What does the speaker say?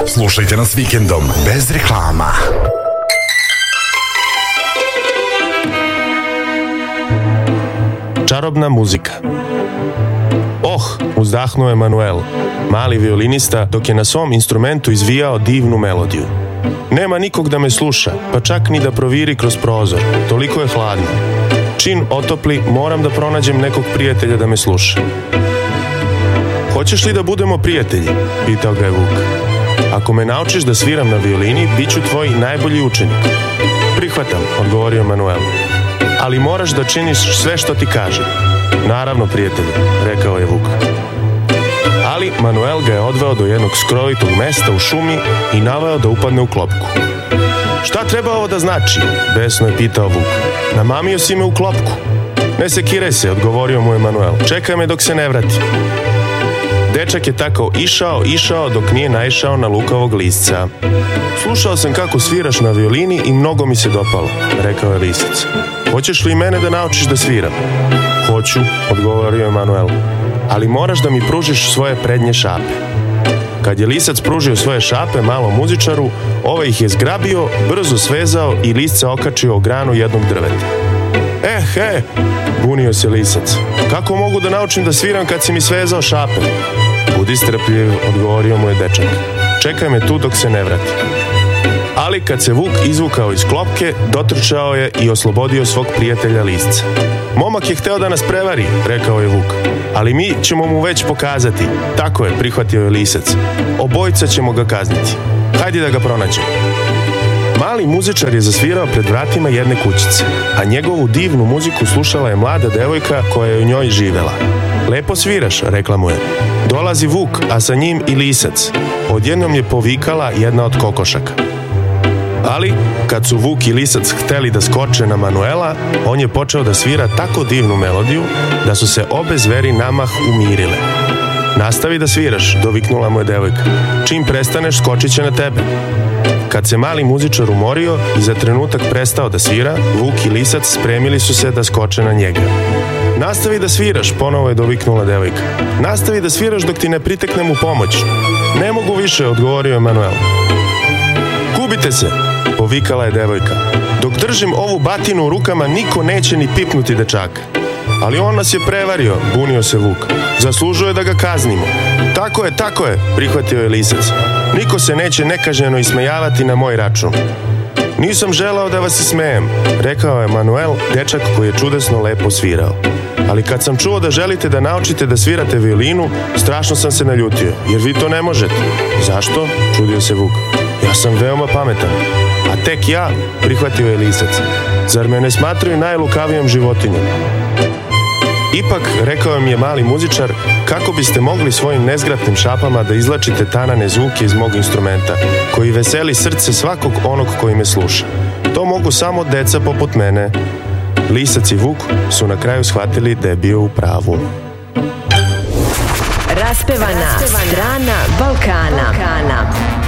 Slušajte nas vikendom, bez reklama. Čarobna muzika. Uzdahnuo je Manuel, mali violinista, dok je na svom instrumentu izvijao divnu melodiju. Nema nikog da me sluša, pa čak ni da proviri kroz prozor, toliko je hladno. Čim otopli, moram da pronađem nekog prijatelja da me sluša. Hoćeš li da budemo prijatelji? Pitao ga je Vuk. Ako me naučiš da sviram na violini, bit ću tvoj najbolji učenik. Prihvatam, odgovorio Manuel. Ali moraš da činiš sve što ti kažem. Naravno, prijatelju, rekao je Vuk. Ali Manuel ga je odveo do jednog skrovitog mesta u šumi i naveo da upadne u klopku. Šta treba ovo da znači? Besno je pitao Vuk. Namamio si me u klopku. Ne sekiraj se, odgovorio mu je Manuel. Čekaj me dok se ne vrati. Dečak je tako išao dok nije naišao na lukavog lisca. Slušao sam kako sviraš na violini i mnogo mi se dopalo, rekao je lisac. Hoćeš li mene da naučiš da sviram? Hoću, odgovorio je Manuel, ali moraš da mi pružiš svoje prednje šape. Kad je lisac pružio svoje šape malom muzičaru, ovaj ih je zgrabio, brzo svezao i lisca okačio o granu jednog drveta. Bunio se lisac. Kako mogu da naučim da sviram kad si mi svezao šape? Budi strpljiv, odgovorio mu je dečak. Čekaj me tu dok se ne vrati. Ali kad se Vuk izvukao iz klopke, dotrčao je i oslobodio svog prijatelja lisca. Momak je hteo da nas prevari, rekao je Vuk, ali mi ćemo mu već pokazati. Tako je, prihvatio je lisac. Obojica ćemo ga kazniti. Hajde da ga pronađemo. Mali muzičar je zasvirao pred vratima jedne kućice, a njegovu divnu muziku slušala je mlada devojka koja je u njoj živela. Lepo sviraš, rekla mu je. Dolazi Vuk, a sa njim i lisac. Odjednom je povikala jedna od kokošaka. Ali, kad su Vuk i lisac hteli da skoče na Manuela, on je počeo da svira tako divnu melodiju da su se obe zveri namah umirile. Nastavi da sviraš, doviknula mu je devojka. Čim prestaneš, skočit će na tebe. Kad se mali muzičar umorio i za trenutak prestao da svira, Vuk i lisac spremili su se da skoče na njega. Nastavi da sviraš, ponovo je doviknula devojka. Nastavi da sviraš dok ti ne priteknem u pomoć. Ne mogu više, odgovorio je Manuel. Gubite se, povikala je devojka. Dok držim ovu batinu u rukama, niko neće ni pipnuti dečaka. Ali on nas je prevario, bunio se Vuk. Zaslužuje da ga kaznimo. Tako je, prihvatio je lisac. Niko se neće nekažnjeno ismejavati na moj račun. Nisam želao da vas ismejem, rekao je Manuel, dečak koji je čudesno lepo svirao. Ali kad sam čuo da želite da naučite da svirate violinu, strašno sam se naljutio, jer vi to ne možete. Zašto? Čudio se Vuk. Ja sam veoma pametan. A tek ja, prihvatio je lisac. Zar me ne smatraju najlukavijom životinjom? Ipak, rekao mi je mali muzičar, kako biste mogli svojim nezgratnim šapama da izlačite tanane zvuke iz mog instrumenta, koji veseli srce svakog onog koji me sluša. To mogu samo deca poput mene. Lisac i Vuk su na kraju shvatili da je bio u pravu. Raspevana strana Balkana.